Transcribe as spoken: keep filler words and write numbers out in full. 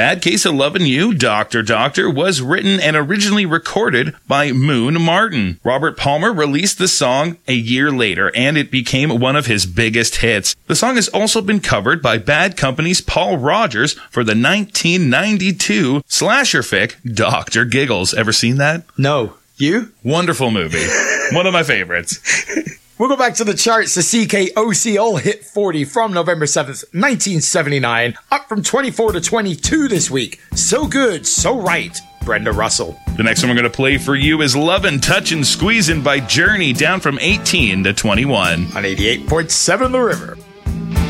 Bad Case of Lovin' You, Doctor Doctor was written and originally recorded by Moon Martin. Robert Palmer released the song a year later, and it became one of his biggest hits. The song has also been covered by Bad Company's Paul Rogers for the nineteen ninety-two slasher fic Doctor Giggles. Ever seen that? No. You? Wonderful movie. One of my favorites. We'll go back to the charts. The C K O C All Hit forty from November seventh, nineteen seventy-nine. Up from twenty-four to twenty-two this week. So Good, So Right, Brenda Russell. The next one we're going to play for you is Lovin', Touchin', Squeezin' by Journey, down from eighteen to twenty-one. On eighty-eight point seven The River.